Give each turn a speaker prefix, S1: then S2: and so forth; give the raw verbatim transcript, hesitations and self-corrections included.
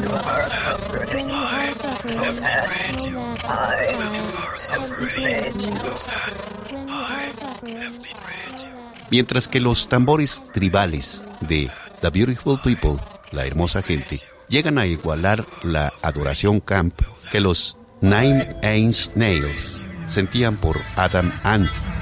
S1: Mientras que los tambores tribales de The Beautiful People, la hermosa gente, llegan a igualar la adoración camp que los Nine Inch Nails sentían por Adam Ant